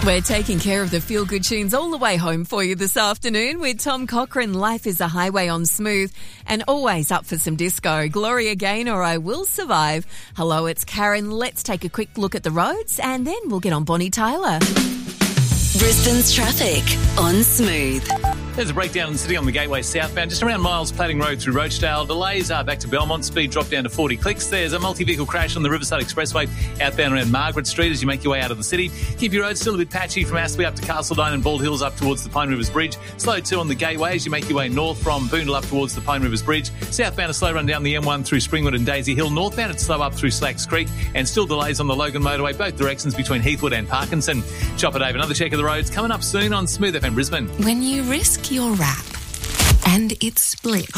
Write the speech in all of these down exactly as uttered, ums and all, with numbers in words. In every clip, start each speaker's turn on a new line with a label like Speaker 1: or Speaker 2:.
Speaker 1: We're taking care of the feel-good tunes all the way home for you this afternoon with Tom Cochrane. Life is a highway on Smooth and always up for some disco. Gloria Gaynor, I Will Survive. Hello, it's Karen. Let's take a quick look at the roads and then we'll get on Bonnie Tyler.
Speaker 2: Brisbane's traffic on Smooth.
Speaker 3: There's a breakdown in the city on the Gateway southbound, just around Miles Platting Road through Rochedale. Delays are back to Belmont. Speed drop down to forty clicks. There's a multi-vehicle crash on the Riverside Expressway outbound around Margaret Street as you make your way out of the city. Keep your road still a bit patchy from Astley up to Castledine and Bald Hills up towards the Pine Rivers Bridge. Slow too on the Gateway as you make your way north from Boondall up towards the Pine Rivers Bridge. Southbound a slow run down the M one through Springwood and Daisy Hill. Northbound it's slow up through Slacks Creek and still delays on the Logan Motorway, both directions between Heathwood and Parkinson. Chopper Dave, another check of the roads coming up soon on Smooth F M Brisbane.
Speaker 4: When you risk your wrap and it splits,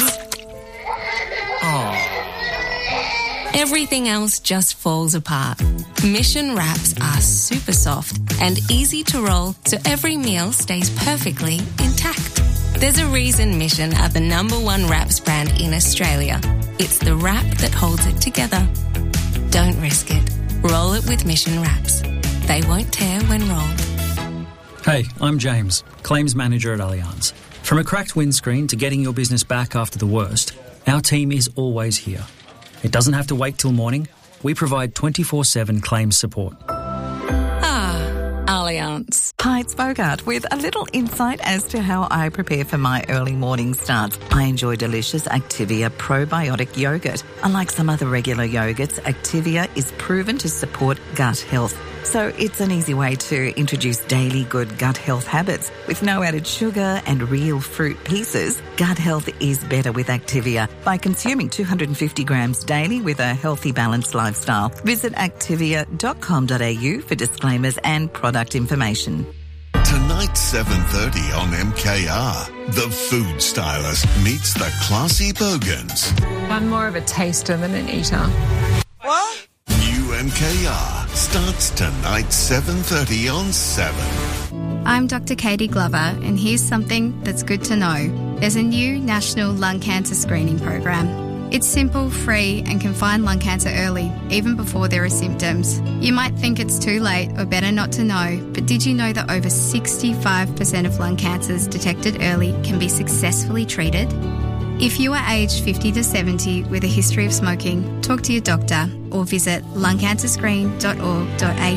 Speaker 3: Oh.
Speaker 4: everything else just falls apart. Mission wraps are super soft and easy to roll, so every meal stays perfectly intact. There's a reason Mission are the number one wraps brand in Australia. It's the wrap that holds it together. Don't risk it. Roll it with Mission wraps. They won't tear when rolled.
Speaker 5: Hey, I'm James, Claims Manager at Allianz. From a cracked windscreen to getting your business back after the worst, our team is always here. It doesn't have to wait till morning. We provide twenty-four seven claims support.
Speaker 4: Ah, Allianz.
Speaker 6: Hi, it's Bogart with a little insight as to how I prepare for my early morning starts. I enjoy delicious Activia probiotic yogurt. Unlike some other regular yogurts, Activia is proven to support gut health. So it's an easy way to introduce daily good gut health habits. With no added sugar and real fruit pieces, gut health is better with Activia by consuming two hundred fifty grams daily with a healthy, balanced lifestyle. Visit activia dot com dot a u for disclaimers and product information.
Speaker 7: Tonight, seven thirty on M K R. The Food Stylist meets the classy Bogans.
Speaker 8: I'm more of a taster than an eater.
Speaker 6: What?
Speaker 7: New M K R starts tonight, seven thirty on seven.
Speaker 9: I'm Doctor Katie Glover, and here's something that's good to know. There's a new national lung cancer screening program. It's simple, free, and can find lung cancer early, even before there are symptoms. You might think it's too late or better not to know, but did you know that over sixty-five percent of lung cancers detected early can be successfully treated? If you are aged fifty to seventy with a history of smoking, talk to your doctor or visit lung cancer screen dot org dot a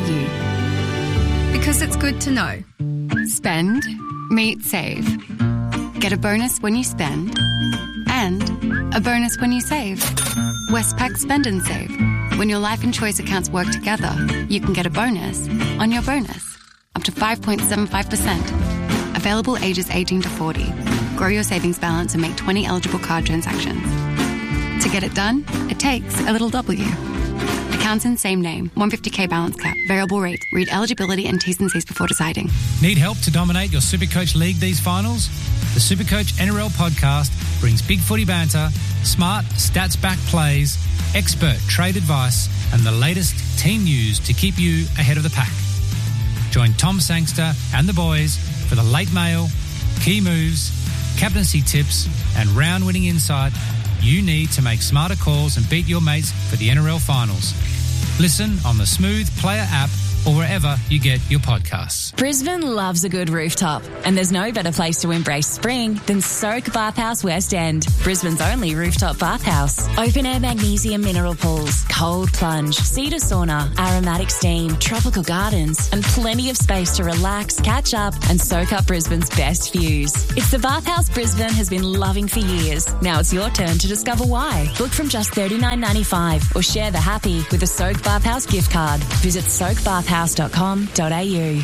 Speaker 9: u. Because it's good to know.
Speaker 10: Spend, meet, save. Get a bonus when you spend and a bonus when you save. Westpac Spend and Save. When your life and choice accounts work together, you can get a bonus on your bonus, up to five point seven five percent. Available ages eighteen to forty. Grow your savings balance and make twenty eligible card transactions. To get it done, it takes a little W. Accounts in same name, one hundred fifty k balance cap, variable rate. Read eligibility and T's and C's before deciding.
Speaker 11: Need help to dominate your Supercoach League these finals? The Supercoach N R L podcast brings big footy banter, smart stats-backed plays, expert trade advice, and the latest team news to keep you ahead of the pack. Join Tom Sangster and the boys for the late mail, key moves, captaincy tips, and round-winning insight you need to make smarter calls and beat your mates for the N R L finals. Listen on the Smooth Player app or wherever you get your podcasts.
Speaker 1: Brisbane loves a good rooftop, and there's no better place to embrace spring than Soak Bathhouse West End, Brisbane's only rooftop bathhouse. Open-air magnesium mineral pools, cold plunge, cedar sauna, aromatic steam, tropical gardens, and plenty of space to relax, catch up, and soak up Brisbane's best views. It's the bathhouse Brisbane has been loving for years. Now it's your turn to discover why. Book from just thirty-nine ninety-five or share the happy with a Soak Bathhouse gift card. Visit soak bathhouse dot com dot a u.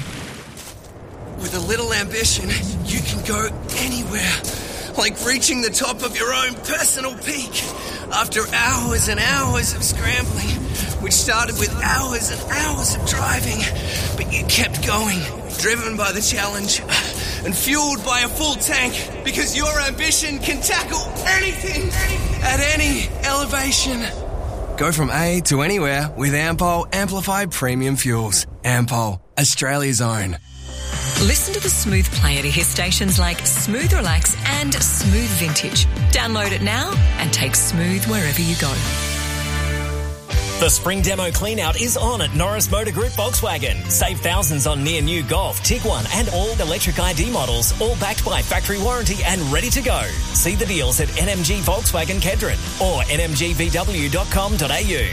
Speaker 12: With a little ambition, you can go anywhere. Like reaching the top of your own personal peak. After hours and hours of scrambling, which started with hours and hours of driving, but you kept going, driven by the challenge and fueled by a full tank, because your ambition can tackle anything at any elevation. Go from A to anywhere with Ampol Amplified Premium Fuels. Ampol, Australia's own.
Speaker 2: Listen to the Smooth Player to hear stations like Smooth Relax and Smooth Vintage. Download it now and take Smooth wherever you go.
Speaker 13: The spring demo cleanout is on at Norris Motor Group Volkswagen. Save thousands on near new Golf, Tiguan and all electric I D models, all backed by factory warranty and ready to go. See the deals at N M G Volkswagen Kedron or n m g v w dot com dot a u.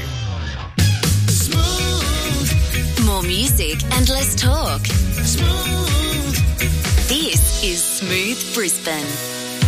Speaker 1: More music and less talk. This is Smooth Brisbane.